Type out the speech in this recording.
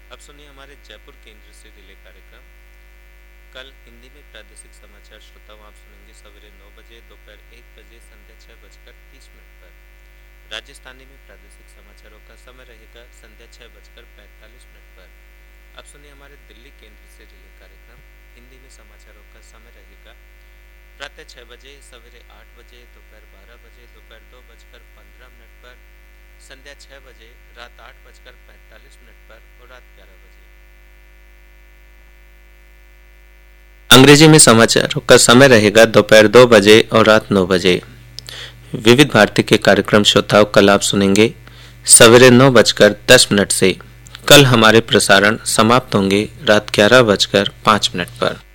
अब सुनिए हमारे जयपुर केंद्र से रिले कार्यक्रम। कल हिंदी में प्रादेशिक समाचार श्रोताओं आप सुनेंगे सवेरे 9 बजे, दोपहर 1 बजे, संध्या 6:30 पर। राजस्थानी में प्रादेशिक समाचारों का समय रहेगा संध्या 6:45 पर। अब सुनिए हमारे दिल्ली केंद्र से रिले कार्यक्रम। हिंदी में समाचारों का समय रहेगा प्रातः 6 बजे, सवेरे 8 बजे, दोपहर 12 बजे, दोपहर 2:15 पर, संध्या 6 बजे, रात 8:45 पर और रात 11 बजे। अंग्रेजी में समाचारों का समय रहेगा दोपहर 2 बजे और रात 9 बजे। विविध भारती के कार्यक्रम श्रोताओं कल आप सुनेंगे सवेरे 9:10 से। कल हमारे प्रसारण समाप्त होंगे रात 11:05 पर।